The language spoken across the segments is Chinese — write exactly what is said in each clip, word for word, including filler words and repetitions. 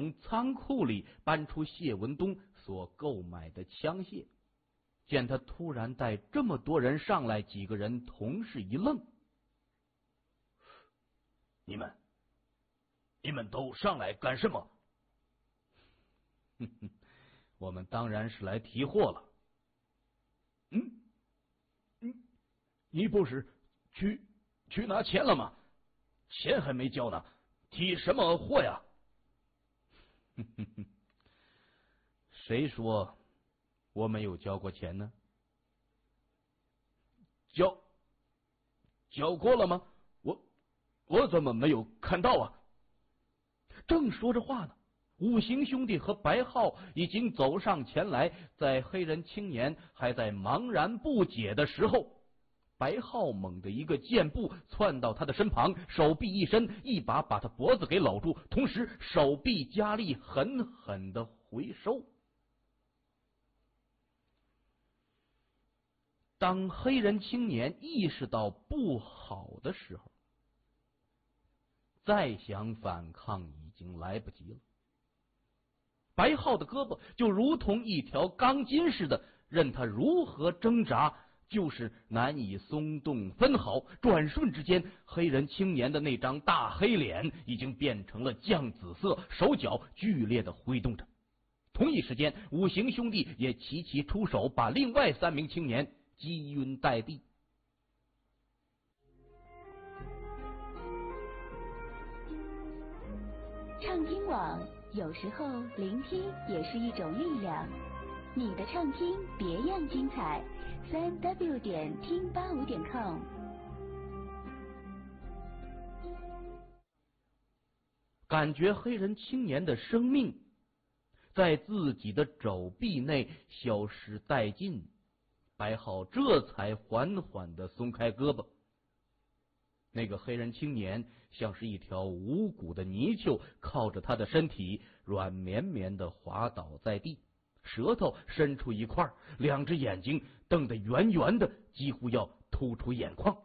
从仓库里搬出谢文东所购买的枪械。见他突然带这么多人上来，几个人同时一愣：“ 你们，你们都上来干什么？”“ 哼哼，我们当然是来提货了。”“ 嗯，嗯，你不是去去拿钱了吗？钱还没交呢，提什么货呀？”“ 哼哼哼，谁说我没有交过钱呢？”“ 交交过了吗？我我怎么没有看到啊？” 正说着话呢，五行兄弟和白浩已经走上前来，在黑人青年还在茫然不解的时候，白浩猛地一个箭步窜到他的身旁，手臂一伸，一把把他脖子给搂住，同时手臂加力，狠狠的回收。当黑人青年意识到不好的时候，再想反抗已经来不及了。白浩的胳膊就如同一条钢筋似的，任他如何挣扎，就是难以松动分毫。转瞬之间，黑人青年的那张大黑脸已经变成了酱紫色，手脚剧烈的挥动着。同一时间，五行兄弟也齐齐出手，把另外三名青年击晕在地。 畅听网，有时候聆听也是一种力量。你的畅听别样精彩，三 w 点听八五点 com。 感觉黑人青年的生命在自己的肘臂内消失殆尽，白浩这才缓缓的松开胳膊。那个黑人青年像是一条无骨的泥鳅，靠着他的身体软绵绵的滑倒在地，舌头伸出一块，两只眼睛瞪得圆圆的，几乎要突出眼眶。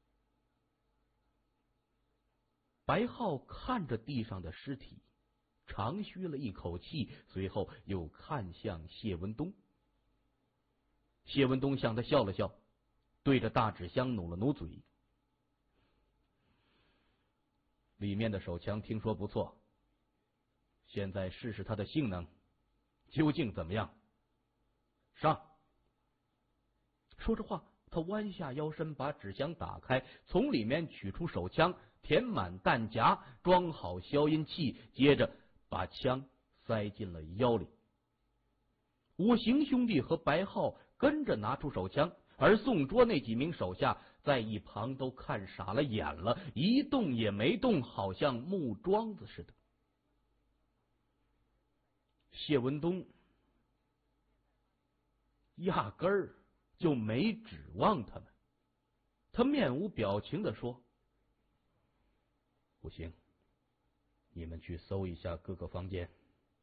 白浩看着地上的尸体，长吁了一口气，随后又看向谢文东。谢文东向他笑了笑，对着大纸箱努了努嘴。里面的手枪听说不错，现在试试它的性能究竟怎么样。上！说着话，他弯下腰身，把纸箱打开，从里面取出手枪，填满弹夹，装好消音器，接着把枪塞进了腰里。五行兄弟和白浩跟着拿出手枪，而宋桌那几名手下在一旁都看傻了眼了，一动也没动，好像木桩子似的。谢文东压根儿就没指望他们，他面无表情地说：“不行，你们去搜一下各个房间，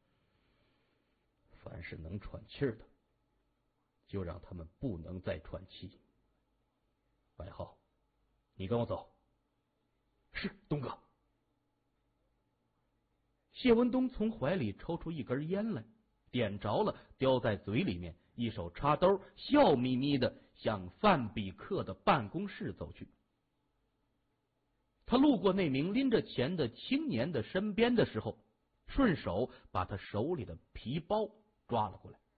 凡是能喘气儿的，就让他们不能再喘气。白浩，你跟我走。”“是，东哥。”谢文东从怀里抽出一根烟来，点着了，叼在嘴里面，一手插兜，笑眯眯的向范比克的办公室走去。他路过那名拎着钱的青年的身边的时候，顺手把他手里的皮包抓了过来。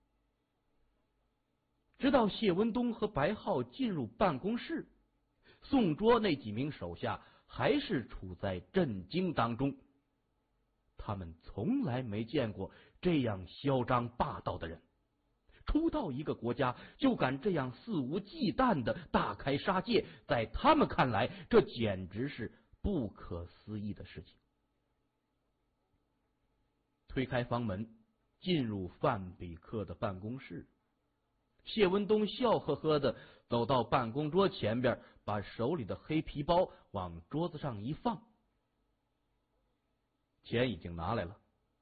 直到谢文东和白浩进入办公室，宋桌那几名手下还是处在震惊当中。他们从来没见过这样嚣张霸道的人，初到一个国家就敢这样肆无忌惮的大开杀戒，在他们看来，这简直是不可思议的事情。推开房门，进入范比克的办公室。谢文东笑呵呵的走到办公桌前边，把手里的黑皮包往桌子上一放。钱已经拿来了。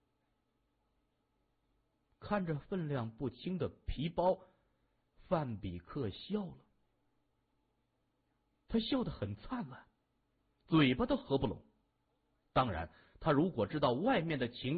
看着分量不轻的皮包，范比克笑了。他笑得很灿烂，嘴巴都合不拢。当然，他如果知道外面的情